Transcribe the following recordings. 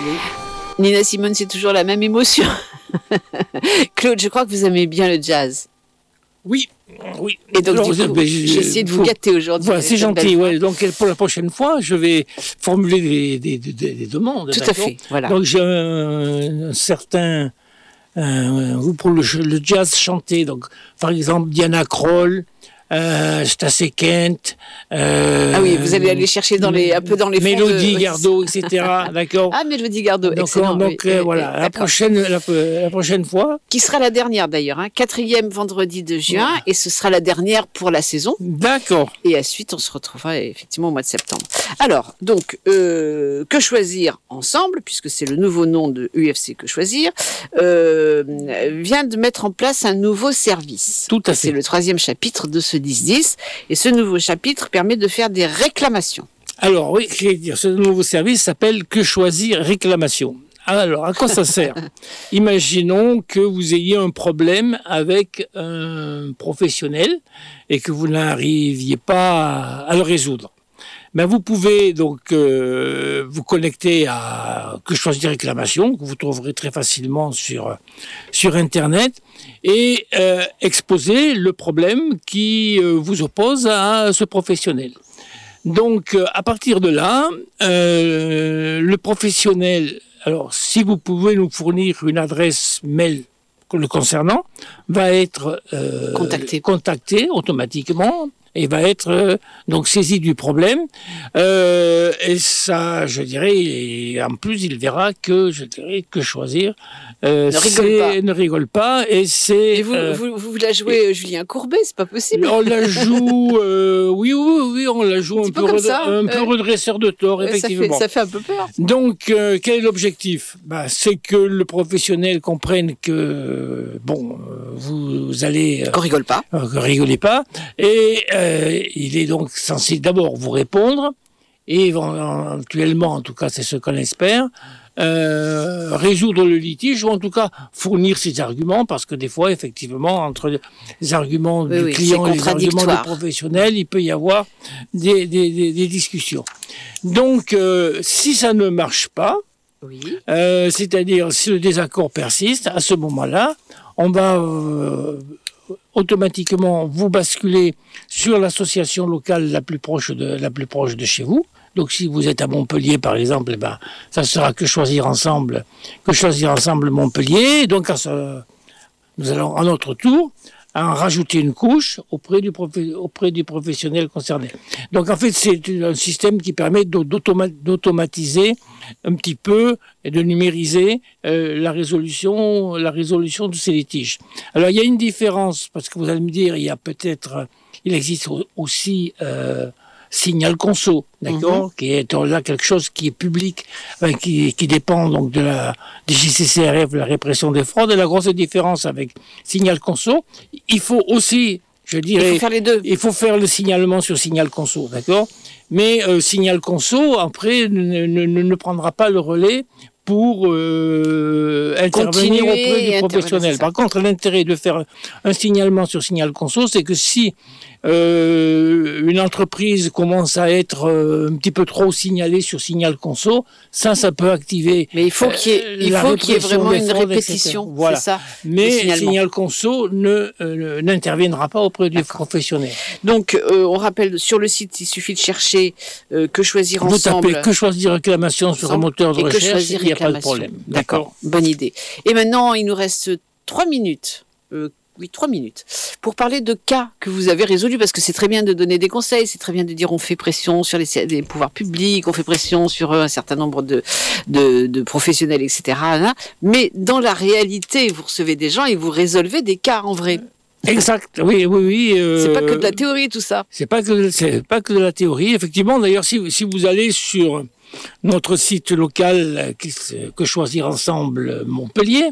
Nina Simone, c'est toujours la même émotion. Claude, je crois que vous aimez bien le jazz. Oui. Et donc, du coup, j'ai essayé de vous gâter aujourd'hui. Voilà, c'est gentil. Ouais. Donc, pour la prochaine fois, je vais formuler des demandes. Tout à fait. Voilà. Donc, j'ai un certain... pour le jazz chanté, donc, par exemple, Diana Krall, Stacey Kent. Ah oui, vous allez aller chercher un peu dans les fonds Mélodie Gardot, etc. D'accord. Ah, Mélodie Gardot, excellent. Donc voilà, la prochaine fois. Qui sera la dernière d'ailleurs, 4e vendredi de juin, et ce sera la dernière pour la saison. D'accord. Et ensuite, on se retrouvera effectivement au mois de septembre. Alors, donc, Que choisir ensemble, puisque c'est le nouveau nom de UFC Que choisir, vient de mettre en place un nouveau service. Tout à fait. C'est le 3e chapitre de ce 10-10, et ce nouveau chapitre permet de faire des réclamations. Alors oui, je vais dire, ce nouveau service s'appelle Que choisir réclamation. Alors, à quoi ça sert? Imaginons que vous ayez un problème avec un professionnel et que vous n'arriviez pas à le résoudre. Ben, vous pouvez donc vous connecter à Que choisir réclamation, que vous trouverez très facilement sur Internet, et exposer le problème qui vous oppose à ce professionnel. Donc, à partir de là, le professionnel, alors si vous pouvez nous fournir une adresse mail le concernant, va être contacté automatiquement et va être donc saisi du problème. Et ça, je dirais, et en plus, il verra que choisir. Ne rigole pas. Et c'est. Et vous la jouez Julien Courbet, c'est pas possible. On la joue, oui, on la joue un peu redresseur de tort, effectivement. Ça fait un peu peur. Donc, quel est l'objectif? C'est que le professionnel comprenne que, vous allez... Qu'on rigole pas. Que rigolez pas. Et il est donc censé d'abord vous répondre, et éventuellement, en tout cas, c'est ce qu'on espère, résoudre le litige, ou en tout cas fournir ses arguments, parce que des fois, effectivement, entre les arguments du client et les arguments du professionnel, il peut y avoir des discussions. Donc, si ça ne marche pas, c'est-à-dire si le désaccord persiste, à ce moment-là, on va automatiquement vous basculer sur l'association locale la plus proche de chez vous. Donc, si vous êtes à Montpellier, par exemple, ça sera Que choisir ensemble Montpellier. Donc, nous allons à notre tour en rajouter une couche auprès du professionnel concerné. Donc, en fait, c'est un système qui permet d'automatiser un petit peu et de numériser la résolution de ces litiges. Alors, il y a une différence, parce que vous allez me dire, il existe aussi Signal Conso, d'accord, qui est là quelque chose qui est public, qui dépend donc de la DGCCRF, de la répression des fraudes. Et la grosse différence avec Signal Conso, il faut aussi, je dirais, il faut faire les deux. Il faut faire le signalement sur Signal Conso, d'accord. Mais Signal Conso, après, ne prendra pas le relais pour intervenir auprès du professionnel. Par contre, l'intérêt de faire un signalement sur Signal Conso, c'est que si une entreprise commence à être un petit peu trop signalée sur Signal Conso, ça peut activer. Mais il faut qu'il y ait vraiment une répétition. Voilà. C'est ça. Mais Signal Conso n'interviendra pas auprès du professionnel. Donc, on rappelle, sur le site, il suffit de chercher Que choisir ensemble. Vous tapez Que choisir réclamation sur un moteur de recherche, il n'y a pas de problème. D'accord. Bonne idée. Et maintenant, il nous reste 3 minutes. 3 minutes, pour parler de cas que vous avez résolus, parce que c'est très bien de donner des conseils, c'est très bien de dire on fait pression sur les pouvoirs publics, on fait pression sur un certain nombre de professionnels, etc. Mais dans la réalité, vous recevez des gens et vous résolvez des cas en vrai. Exact, oui. C'est pas que de la théorie, tout ça. C'est pas que de la théorie. Effectivement, d'ailleurs, si vous allez sur notre site local Que choisir ensemble Montpellier,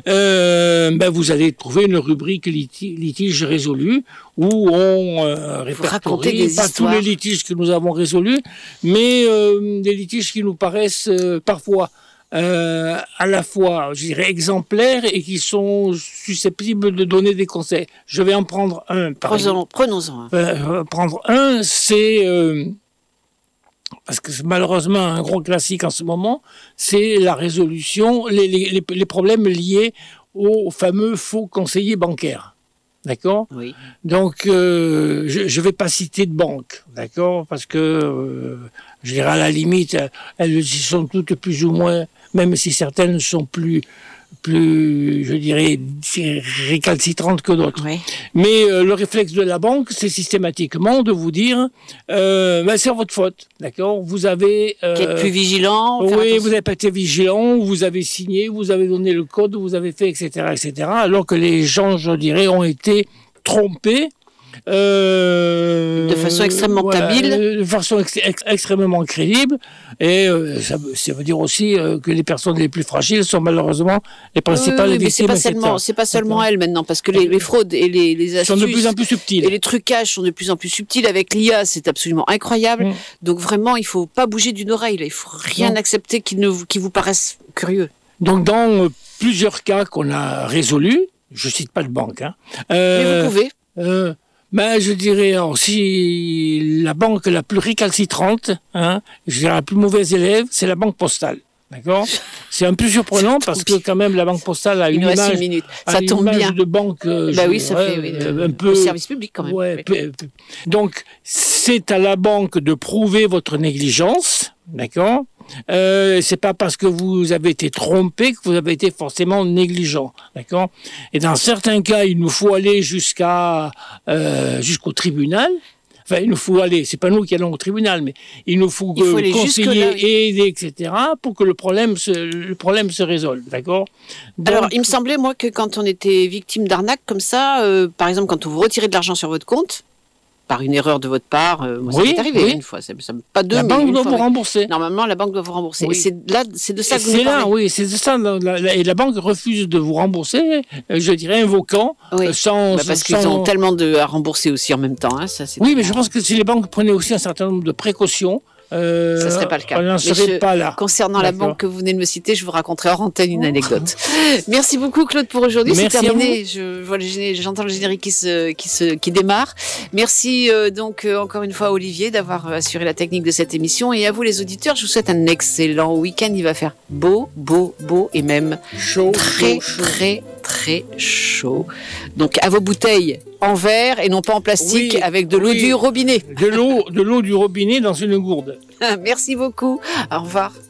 vous allez trouver une rubrique litiges résolus où on répertorie pas tous les litiges que nous avons résolus, mais des litiges qui nous paraissent parfois à la fois, je dirais, exemplaires et qui sont susceptibles de donner des conseils. Je vais en prendre un. Prenons-en un. Prendre un, c'est parce que malheureusement un gros classique en ce moment, c'est la résolution, les problèmes liés aux fameux faux conseillers bancaires. D'accord ? Oui. Donc, je vais pas citer de banque, d'accord ? Parce que, je dirais à la limite, elles y sont toutes plus ou moins, même si certaines sont plus, je dirais, récalcitrantes que d'autres. Oui. Mais le réflexe de la banque, c'est systématiquement de vous dire, c'est votre faute, d'accord ? Vous avez... Être plus vigilant. Oui, vous n'avez pas été vigilant, vous avez signé, vous avez donné le code, vous avez fait, etc., alors que les gens, je dirais, ont été trompés. De façon extrêmement habile. De façon extrêmement crédible. Et ça veut dire aussi que les personnes les plus fragiles sont malheureusement les principales victimes. Mais c'est pas seulement elles maintenant, parce que les fraudes et les astuces sont de plus en plus subtiles. Et les trucages sont de plus en plus subtils. Avec l'IA, c'est absolument incroyable. Donc vraiment, il faut pas bouger d'une oreille. Là. Il faut rien accepter qui vous paraisse curieux. Donc dans plusieurs cas qu'on a résolus, je cite pas de banque, mais vous pouvez. Je dirais, si la banque la plus récalcitrante, je dirais la plus mauvaise élève, c'est la banque postale. D'accord ? C'est un peu surprenant parce que quand même la banque postale a une image, ça tombe bien. de banque ça fait un peu service public quand même. Ouais, donc c'est à la banque de prouver votre négligence, d'accord ? C'est pas parce que vous avez été trompé que vous avez été forcément négligent, d'accord ? Et dans certains cas, il nous faut aller jusqu'au tribunal. Enfin, il nous faut aller, c'est pas nous qui allons au tribunal, mais il nous faut conseiller, aider, etc., pour que le problème se résolve, d'accord ? Donc, alors, il me semblait, moi, que quand on était victime d'arnaque comme ça, par exemple, quand vous retirez de l'argent sur votre compte, par une erreur de votre part, moi, ça m'est arrivé une fois, pas deux, la mais banque doit fois, vous rembourser. Normalement, la banque doit vous rembourser. Oui. Et c'est de ça que vous parlez. Oui, c'est de ça. Et la banque refuse de vous rembourser, je dirais, invoquant, parce qu'ils ont tellement à rembourser aussi en même temps. Oui, mais je pense que si les banques prenaient aussi un certain nombre de précautions, ça ne serait pas le cas. On n'en serait pas là. Concernant la banque que vous venez de me citer, je vous raconterai hors antenne une anecdote. Merci beaucoup, Claude, pour aujourd'hui. C'est terminé. J'entends le générique qui démarre. Merci donc encore une fois à Olivier d'avoir assuré la technique de cette émission, et à vous les auditeurs, je vous souhaite un excellent week-end. Il va faire beau et même chaud, très chaud. Donc à vos bouteilles en verre et non pas en plastique, avec de l'eau du robinet. De l'eau du robinet dans une gourde. Merci beaucoup. Au revoir.